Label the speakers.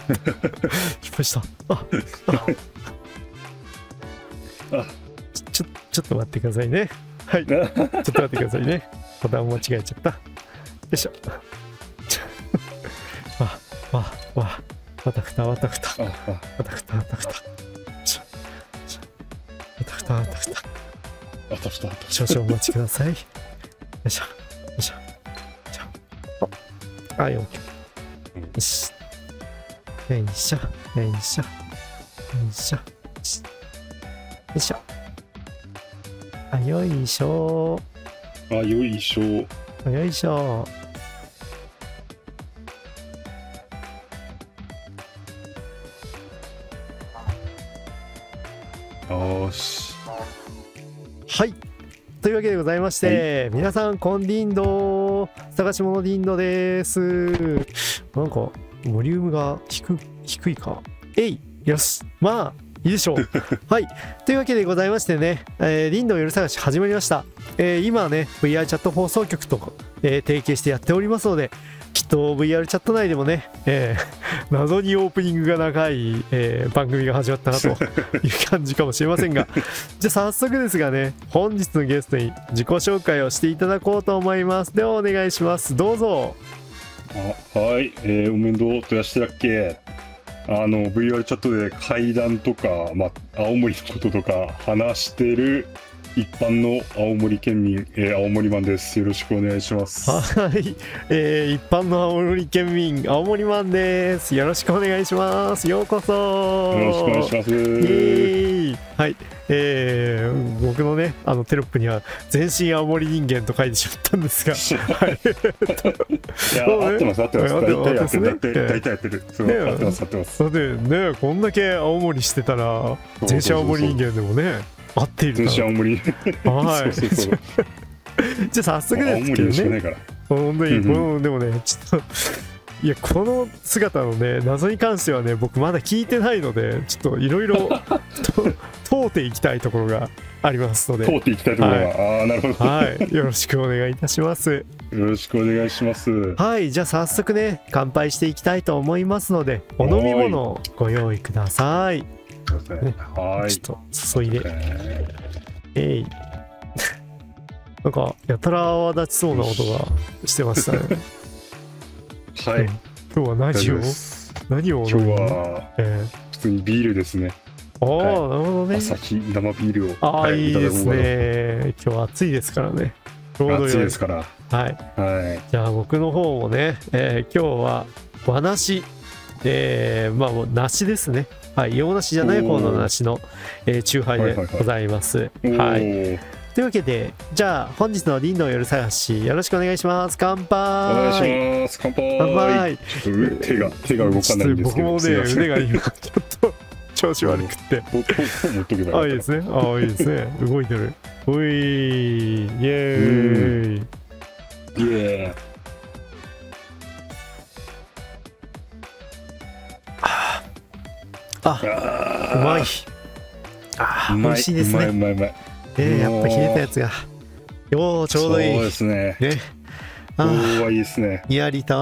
Speaker 1: 失敗した。ちょっと待ってくださいね。はい。ちょっと待ってくださいね。ボタン間違えちゃった。よいしょ。わたふた。わたふた。少々お待ちください。よいしょ。はい、OK。よし。よいしょ。よいしょ。
Speaker 2: よし。
Speaker 1: はい。というわけでございまして、皆さん、こんディンド探し物ディンドです。なんか、ボリュームが低いか。よし。まあ、いいでしょう。はい。というわけでございましてね、ディンド夜探し始まりました。今ね、VR チャット放送局と、提携してやっておりますので、きっと VR チャット内でもね、謎にオープニングが長い、番組が始まったなという感じかもしれませんが、じゃあ早速ですがね、本日のゲストに自己紹介をしていただこうと思います。ではお願いします。どうぞ。
Speaker 2: はい、お面倒とやしてだっけ。VR チャットで怪談とか、青森のこととか話してる一般の青森県民、青森マンです。よろしくお願いします。
Speaker 1: はい、一般の青森県民、青森マンです。よろしくお願いします。ようこそ。
Speaker 2: よろしくお願いします。
Speaker 1: はい、僕のね、テロップには全身青森人間と書いてしまったんですが、はい。い
Speaker 2: や、合ってます。大体やってる。合ってます。
Speaker 1: だってね、こんだけ青森してたら、全身青森人間でもね、合っているから。
Speaker 2: 全身青森。
Speaker 1: はい。じゃあ早速ですけどね。本当に、でもね、ちょっと。いや、この姿のね、謎に関してはね、僕まだ聞いてないので、ちょっといろいろ通っていきたいところがありますので。
Speaker 2: 通っていきたいところが、なるほど。
Speaker 1: はい。よろしくお願いいたします。
Speaker 2: よろしくお願いします。
Speaker 1: はい。じゃあ早速ね、乾杯していきたいと思いますので、お飲み物をご用意ください。
Speaker 2: はい。
Speaker 1: ちょっと注いで。なんか、やたら泡立ちそうな音がしてましたね。
Speaker 2: はい。
Speaker 1: 今日は何を
Speaker 2: 今日は普通にビールですね。
Speaker 1: なるほどね。
Speaker 2: 朝日生ビール
Speaker 1: を。いいですね。今日は暑いですからね。
Speaker 2: 暑いですから。
Speaker 1: はい。じゃあ僕の方もね、今日は和梨、梨ですね。はい、洋梨じゃない方の梨のチューハイでございます。はい。というわけで、じゃあ本日のディンド夜探しよろしくお願いします。乾杯。
Speaker 2: お願いします。乾杯。ちょっと手が動かないんですけど。
Speaker 1: 僕もね、腕が今ちょっと調子悪くって。
Speaker 2: 持っとけばいい
Speaker 1: ですね。いいですね。動いてる。イエーイ。うまい。美味しいですね。
Speaker 2: うまい。
Speaker 1: やっぱ冷えたやつが。ちょうどいい。
Speaker 2: そうですね。今日はいいですね。
Speaker 1: やりた